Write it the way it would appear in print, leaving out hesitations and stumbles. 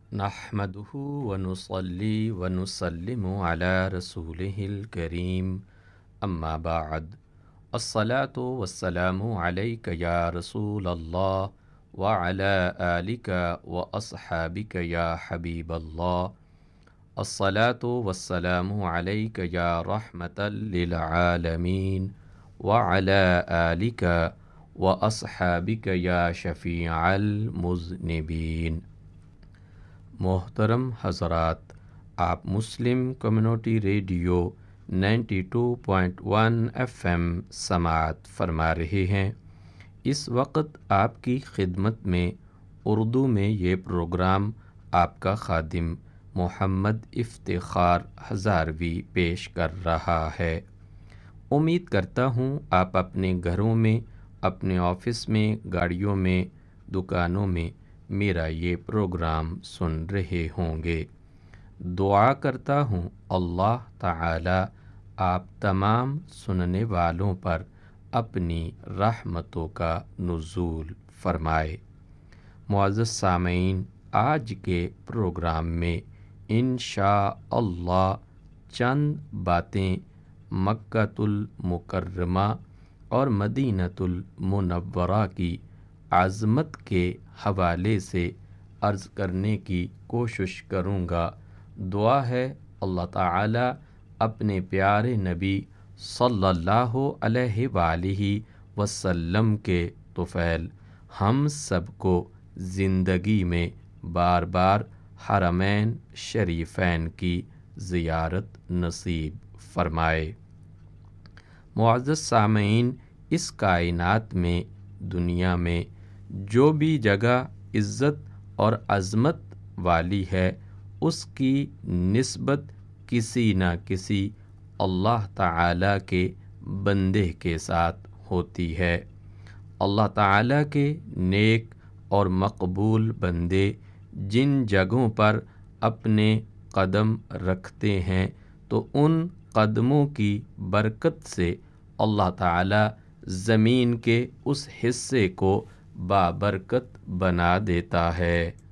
نحمده ونصلي ونسلم على رسوله الكريم اما بعد الصلاة والسلام عليك يا رسول الله وعلى آلك وأصحابك يا حبيب الله الصلاة والسلام عليك يا رحمة للعالمين وعلى آلك وأصحابك يا شفيع المذنبين۔ محترم حضرات، آپ مسلم کمیونٹی ریڈیو 92.1 ایف ایم سماعت فرما رہے ہیں۔ اس وقت آپ کی خدمت میں اردو میں یہ پروگرام آپ کا خادم محمد افتخار ہزاروی پیش کر رہا ہے۔ امید کرتا ہوں آپ اپنے گھروں میں، اپنے آفس میں، گاڑیوں میں، دکانوں میں میرا یہ پروگرام سن رہے ہوں گے۔ دعا کرتا ہوں اللہ تعالی آپ تمام سننے والوں پر اپنی رحمتوں کا نزول فرمائے۔ معزز سامعین، آج کے پروگرام میں انشاء اللہ چند باتیں مکۃ المکرمہ اور مدینۃ المنورہ کی عظمت کے حوالے سے عرض کرنے کی کوشش کروں گا۔ دعا ہے اللہ تعالی اپنے پیارے نبی صلی اللہ علیہ وآلہ وسلم کے طفیل ہم سب کو زندگی میں بار بار حرمین شریفین کی زیارت نصیب فرمائے۔ معزز سامعین، اس کائنات میں، دنیا میں جو بھی جگہ عزت اور عظمت والی ہے، اس کی نسبت کسی نہ کسی اللہ تعالی کے بندے کے ساتھ ہوتی ہے۔ اللہ تعالی کے نیک اور مقبول بندے جن جگہوں پر اپنے قدم رکھتے ہیں تو ان قدموں کی برکت سے اللہ تعالی زمین کے اس حصے کو بابرکت بنا دیتا ہے۔